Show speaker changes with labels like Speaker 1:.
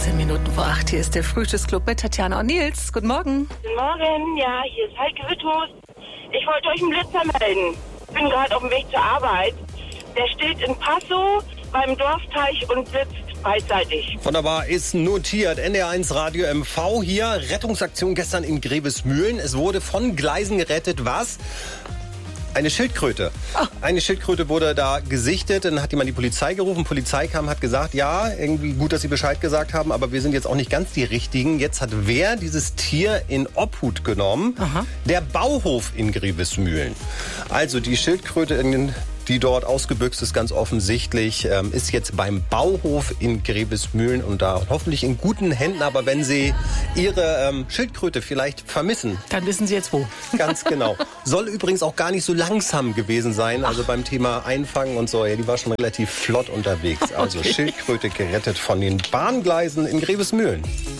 Speaker 1: 7:17. Hier ist der Frühstücksclub mit Tatjana und Nils. Guten Morgen.
Speaker 2: Guten Morgen, ja, hier ist Heike Witthus. Ich wollte euch einen Blitzer melden. Ich bin gerade auf dem Weg zur Arbeit. Der steht in Passow beim Dorfteich und blitzt beidseitig.
Speaker 3: Wunderbar, ist notiert. NDR1 Radio MV hier. Rettungsaktion gestern in Grevesmühlen. Es wurde von Gleisen gerettet. Was? Eine Schildkröte. Eine Schildkröte wurde da gesichtet. Dann hat jemand die Polizei gerufen. Die Polizei kam, hat gesagt, ja, irgendwie gut, dass Sie Bescheid gesagt haben, aber wir sind jetzt auch nicht ganz die Richtigen. Jetzt hat wer dieses Tier in Obhut genommen? Aha. Der Bauhof in Grevesmühlen. Also die Schildkröte, die dort ausgebüxt ist, ganz offensichtlich, ist jetzt beim Bauhof in Grevesmühlen und da hoffentlich in guten Händen. Aber wenn Sie Ihre Schildkröte vielleicht vermissen,
Speaker 1: dann wissen Sie jetzt wo.
Speaker 3: Ganz genau. Soll übrigens auch gar nicht so langsam gewesen sein, also beim Thema Einfangen und so. Ja, die war schon relativ flott unterwegs. Also Schildkröte gerettet von den Bahngleisen in Grevesmühlen.